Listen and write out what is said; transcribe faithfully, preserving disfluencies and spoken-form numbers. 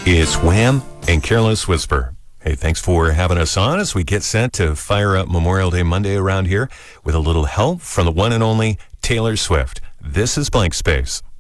It's Wham and Careless Whisper. Hey, thanks for having us on as we get set to fire up Memorial Day Monday around here with a little help from the one and only Taylor Swift. This is Blank Space.